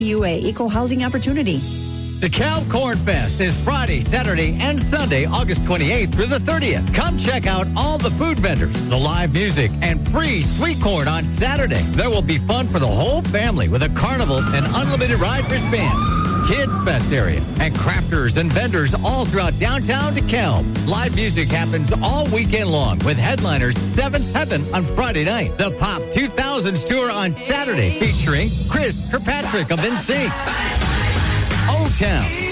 UA Equal Housing Opportunity. The Cal Corn Fest is Friday, Saturday, and Sunday, August 28th through the 30th. Come check out all the food vendors, the live music, and free sweet corn on Saturday. There will be fun for the whole family with a carnival and unlimited ride for spin. Kids Fest area, and crafters and vendors all throughout downtown DeKalb. Live music happens all weekend long with headliners Seventh Heaven on Friday night. The Pop 2000s tour on Saturday featuring Chris Kirkpatrick of NSYNC. O-Town,